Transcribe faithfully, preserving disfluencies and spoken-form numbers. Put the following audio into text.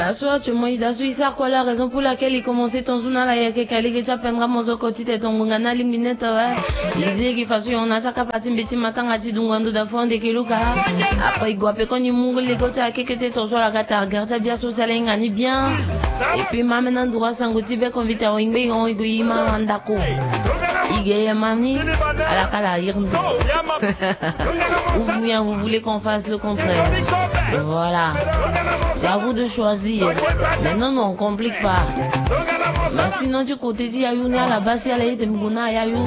Soit tu m'as dit ça quoi la raison pour laquelle il commençait ton journal là que kali que tu prendras mon côté de ton ngana liminette ouais ils qui façon on attaque partir petit matin à ti dungando da fond de kiluka après il doit qu'on y mungule les côtés à que que ton sur la gata regarde bien sur ça ngani bien et puis maintenant droit sangoti be convite au ingbe on igui ma ndako igé mani à la kala yirndo ou bien vous voulez qu'on fasse le contraire voilà. C'est à vous de choisir. Mais non, non, on complique pas. Mais sinon, tu côté, il y a une à la base, il y a une